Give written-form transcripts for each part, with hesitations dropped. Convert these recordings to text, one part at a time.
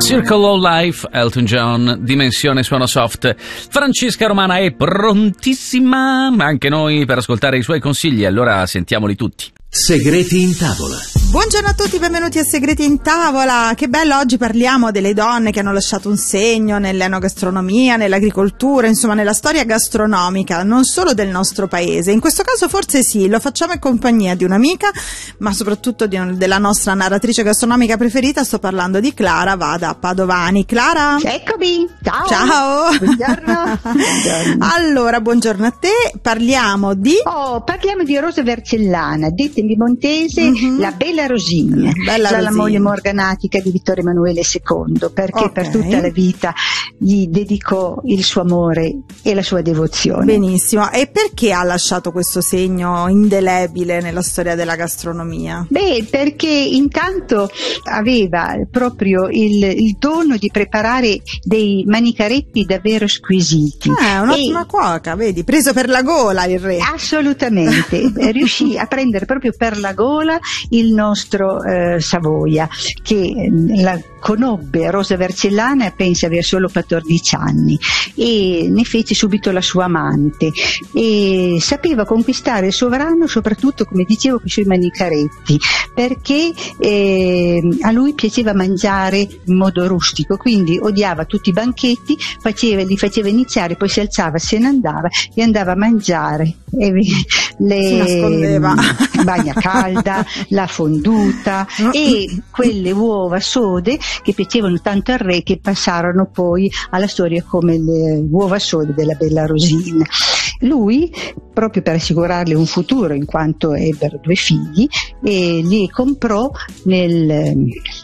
Circle of Life, Elton John, Dimensione Suono Soft. Francesca Romana è prontissima, anche noi, per ascoltare i suoi consigli, allora sentiamoli tutti. Segreti in tavola. Buongiorno a tutti, benvenuti a Segreti in tavola. Che bello, oggi parliamo delle donne che hanno lasciato un segno nell'enogastronomia, nell'agricoltura, insomma nella storia gastronomica, non solo del nostro paese. In questo caso forse sì, lo facciamo in compagnia di un'amica, ma soprattutto della nostra narratrice gastronomica preferita. Sto parlando di Clara Vada Padovani. Clara? Eccomi, ciao. Ciao. Buongiorno. Allora, buongiorno a te. Parliamo di Rosa Vercellana, detta in piemontese la Bella Rosina, la moglie morganatica di Vittorio Emanuele II, perché per tutta la vita gli dedicò il suo amore e la sua devozione. Benissimo. E perché ha lasciato questo segno indelebile nella storia della gastronomia? Beh, perché intanto aveva proprio il dono di preparare dei manicaretti davvero squisiti. Un'ottima cuoca, vedi, preso per la gola il re. Assolutamente, riuscì a prendere proprio per la gola il nostro Savoia, che la conobbe Rosa Vercellana, pensa avere solo 14 anni, e ne fece subito la sua amante, e sapeva conquistare il sovrano soprattutto, come dicevo, con i suoi manicaretti, perché a lui piaceva mangiare in modo rustico, quindi odiava tutti i banchetti, li faceva iniziare, poi si alzava, se ne andava e andava a mangiare si nascondeva. Bagna calda, la fonduta e quelle uova sode che piacevano tanto al re, che passarono poi alla storia come le uova sode della Bella Rosina. Lui, proprio per assicurarle un futuro, in quanto ebbero 2 figli, li comprò nel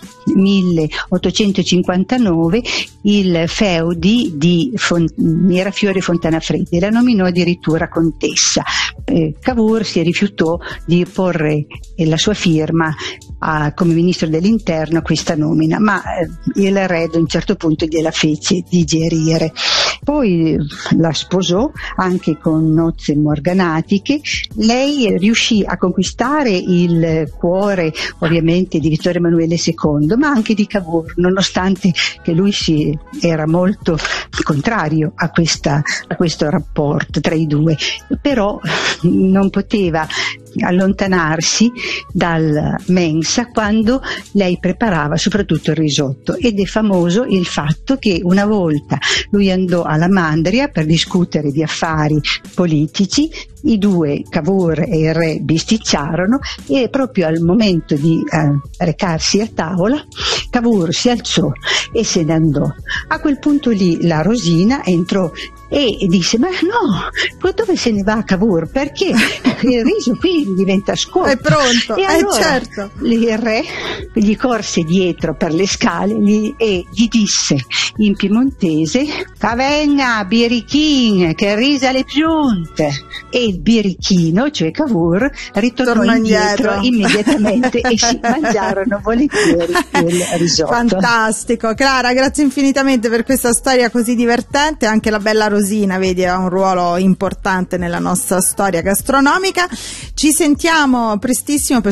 1859 il feudi di Mirafiori Fontana Freddi, la nominò addirittura contessa. Cavour si rifiutò di porre la sua firma come ministro dell'interno a questa nomina, ma il re ad un certo punto gliela fece digerire. Poi la sposò anche con nozze morganatiche. Lei riuscì a conquistare il cuore ovviamente di Vittorio Emanuele II, ma anche di Cavour, nonostante che lui era molto contrario a questo rapporto tra i due, però non poteva allontanarsi dal mensa quando lei preparava soprattutto il risotto, ed è famoso il fatto che una volta lui andò alla Mandria per discutere di affari politici. I due, Cavour e il re, bisticciarono, e proprio al momento di recarsi a tavola Cavour si alzò e se ne andò. A quel punto lì la Rosina entrò e disse: ma no, dove se ne va Cavour? Perché il riso qui diventa scopo. È pronto, e allora, certo. Il re gli corse dietro per le scale e gli disse in piemontese: "Cavenga, birichin, che risa le giunte". E il birichino, cioè Cavour, ritornò indietro immediatamente e si mangiarono volentieri il risotto. Fantastico. Clara, grazie infinitamente per questa storia così divertente. Anche la Bella Rosina, vedi, ha un ruolo importante nella nostra storia gastronomica. Ci sentiamo prestissimo per